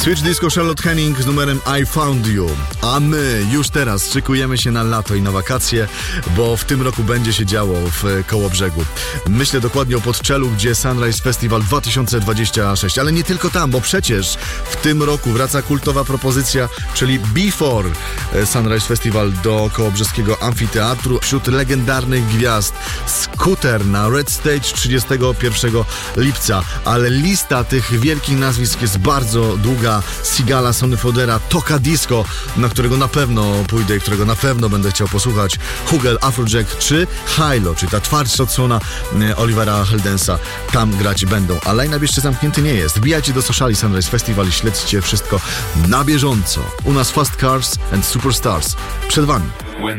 Switch Disco Charlotte Henning z numerem I Found You. A my już teraz szykujemy się na lato i na wakacje, bo w tym roku będzie się działo w Kołobrzegu. Myślę dokładnie o Podczelu, gdzie Sunrise Festival 2026. Ale nie tylko tam, bo przecież w tym roku wraca kultowa propozycja, czyli Before Sunrise Festival do kołobrzeskiego amfiteatru. Wśród legendarnych gwiazd Scooter na Red Stage 31 lipca. Ale lista tych wielkich nazwisk jest bardzo długa. Sigala, Sonny Fodera, Toka Disco, na którego na pewno pójdę i którego na pewno będę chciał posłuchać, Hugel, Afrojack czy Hilo, czyli ta twardsza odsłona Olivera Heldensa. Tam grać będą, a line-up jeszcze zamknięty nie jest. Wbijajcie do sociali Sunrise Festival i śledźcie wszystko na bieżąco. U nas Fast Cars and Superstars. Przed wami.